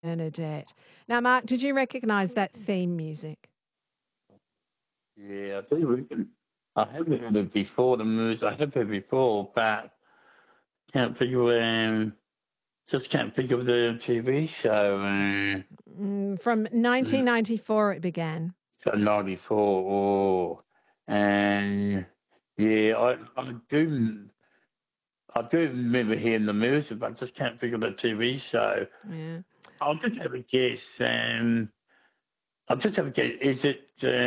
Bernadette. Now, Mark, did you recognise that theme music? Yeah, I do reckon. I have heard it before, the movies. I have heard it before, but can't figure, just can't think of the TV show. From 1994 it began. So 94. Oh, and yeah, I do remember hearing the music, but I just can't think of the TV show. Yeah. I'll just have a guess. I'll just have a guess. Is it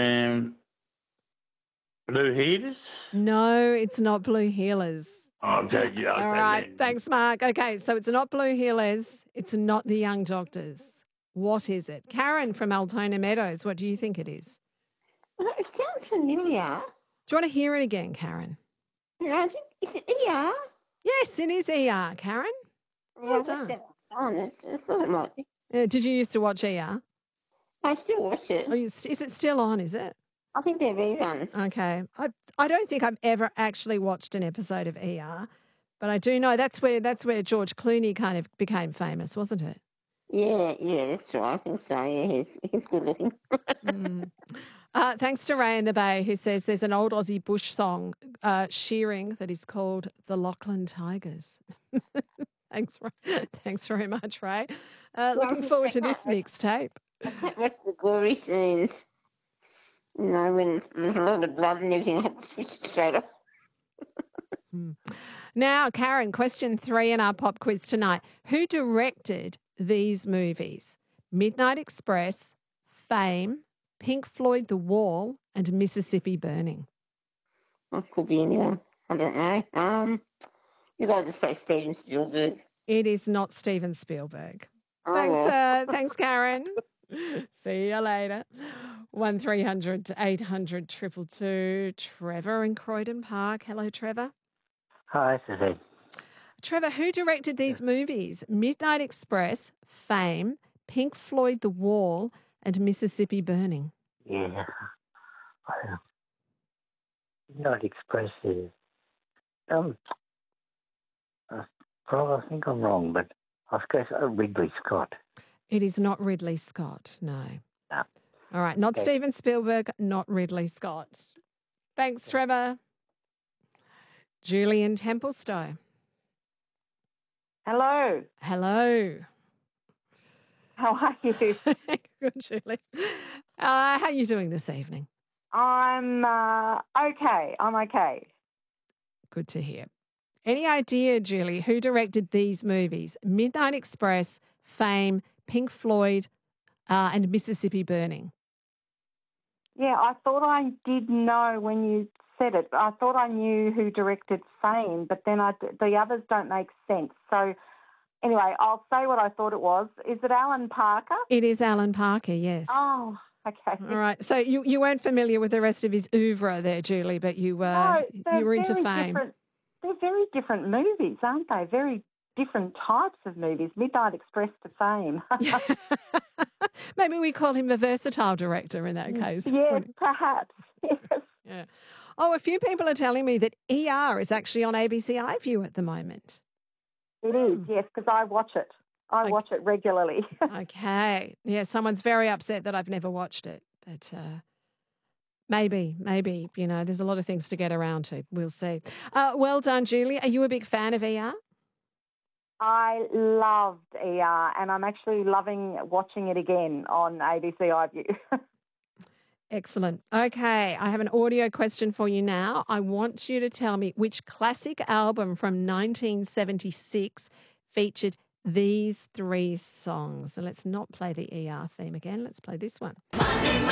Blue Heaters? No, it's not Blue Heelers. Okay, yeah. All right. Thanks, Mark. Okay, so it's not Blue Heelers. It's not the Young Doctors. What is it? Karen from Altona Meadows, what do you think it is? It sounds familiar. Do you want to hear it again, Karen? No, I think, is it ER? Yes, it is ER, Karen. Well done. I thought it might be. Did you used to watch ER? I still watch it. Is it still on, is it? I think they're reruns. Okay. I don't think I've ever actually watched an episode of ER, but I do know that's where George Clooney kind of became famous, wasn't it? Yeah, that's right. I think so. Yeah, he's good looking. Thanks to Ray in the Bay, who says there's an old Aussie bush song, shearing, that is called the Lachlan Tigers. Thanks very much, Ray. Looking forward to this mixtape. What's the gory scenes? You know, when there's a lot of blood and everything, I have to switch it straight off. Now, Karen, question 3 in our pop quiz tonight. Who directed these movies? Midnight Express, Fame, Pink Floyd The Wall, and Mississippi Burning. That could be anyone. I don't know. You got to say Steven Spielberg. It is not Steven Spielberg. Oh, Thanks, thanks, Karen. See you later. 1300 800 222. Trevor in Croydon Park. Hello, Trevor. Hi, Susie. Trevor, who directed these movies? Midnight Express, Fame, Pink Floyd The Wall, and Mississippi Burning. Yeah. Midnight Express is... I think I'm wrong, but I guess Ridley Scott. It is not Ridley Scott, no. No. All right, not Steven Spielberg, not Ridley Scott. Thanks, Trevor. Julian Templestowe. Hello. Hello. How are you? Good, Julie. How are you doing this evening? I'm okay. I'm okay. Good to hear. Any idea, Julie, who directed these movies? Midnight Express, Fame, Pink Floyd, and Mississippi Burning. Yeah, I thought I did know when you said it. I thought I knew who directed Fame, but then the others don't make sense. So anyway, I'll say what I thought it was. Is it Alan Parker? It is Alan Parker, yes. Oh, okay. All right. So you weren't familiar with the rest of his oeuvre there, Julie, but you were into Fame. They're very different movies, aren't they? Very different types of movies. Midnight Express to Fame. Maybe we call him the versatile director in that case. Yes, perhaps. Yes. Yeah. Oh, a few people are telling me that ER is actually on ABC iView at the moment. It is, yes, because I watch it. I watch it regularly. Okay. Yeah, someone's very upset that I've never watched it, but maybe, there's a lot of things to get around to. We'll see. Well done, Julie. Are you a big fan of ER? I loved ER, and I'm actually loving watching it again on ABC iView. Excellent. Okay, I have an audio question for you now. I want you to tell me which classic album from 1976 featured these 3 songs. And let's not play the ER theme again. Let's play this one. Monday,